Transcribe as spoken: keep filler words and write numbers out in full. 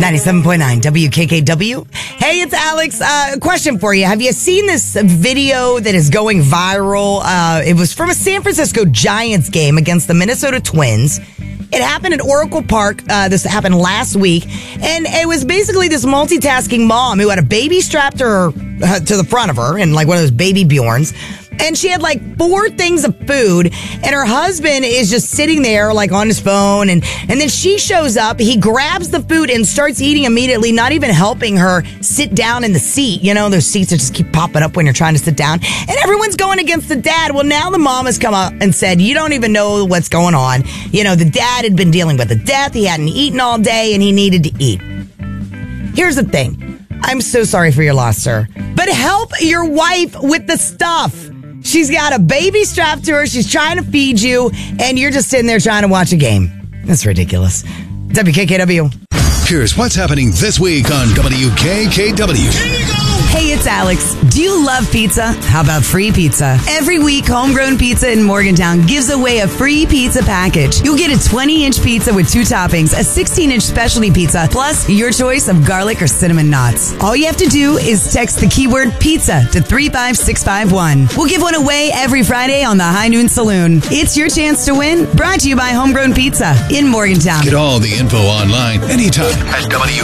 ninety-seven point nine W K K W. Hey, it's Alex. Uh, question for you. Have you seen this video that is going viral? Uh, it was from a San Francisco Giants game against the Minnesota Twins. It happened at Oracle Park. Uh, this happened last week. And it was basically this multitasking mom who had a baby strapped to her, uh, to the front of her in like one of those baby Bjorns. And she had like four things of food, and her husband is just sitting there like on his phone. And, and then she shows up. He grabs the food and starts eating immediately, not even helping her sit down in the seat. You know, those seats that just keep popping up when you're trying to sit down. And everyone's going against the dad. Well, now the mom has come up and said, you don't even know what's going on. You know, the dad had been dealing with a death. He hadn't eaten all day and he needed to eat. Here's the thing. I'm so sorry for your loss, sir. But help your wife with the stuff. She's got a baby strapped to her. She's trying to feed you, and you're just sitting there trying to watch a game. That's ridiculous. W K K W. Here's what's happening this week on W K K W. Hey, it's Alex. Do you love pizza? How about free pizza? Every week, Homegrown Pizza in Morgantown gives away a free pizza package. You'll get a twenty-inch pizza with two toppings, a sixteen-inch specialty pizza, plus your choice of garlic or cinnamon knots. All you have to do is text the keyword pizza to three five six five one. We'll give one away every Friday on the High Noon Saloon. It's your chance to win. Brought to you by Homegrown Pizza in Morgantown. Get all the info online anytime at W